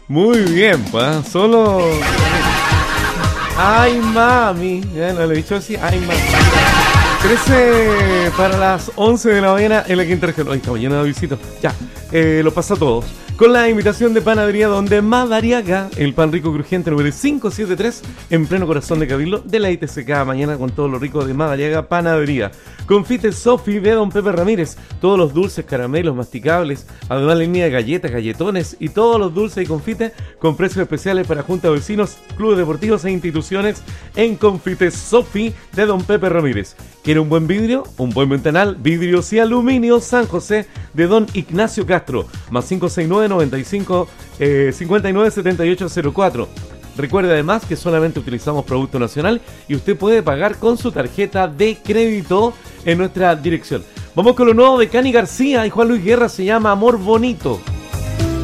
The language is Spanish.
Muy bien, pues, solo... Ay, mami. Ya no lo he dicho así. Ay, mami. 13 para las 11 de la mañana en la quinta región. Hoy está lleno de visitas. Ya, lo pasa a todos. Con la invitación de Panadería Donde Madariaga, el pan rico crujiente número 573, en pleno corazón de Cabildo, de la ITCK. Mañana con todo lo rico de Madariaga Panadería. Confite Sofi de Don Pepe Ramírez. Todos los dulces, caramelos, masticables. Además, línea de galletas, galletones y todos los dulces y confites con precios especiales para juntas de vecinos, clubes deportivos e instituciones en Confite Sofi de Don Pepe Ramírez. ¿Quiere un buen vidrio? Un buen ventanal, vidrios y aluminio San José de Don Ignacio Castro, más 569-95 597804. Recuerde además que solamente utilizamos producto nacional y usted puede pagar con su tarjeta de crédito en nuestra dirección. Vamos con lo nuevo de Cani García y Juan Luis Guerra, se llama Amor Bonito.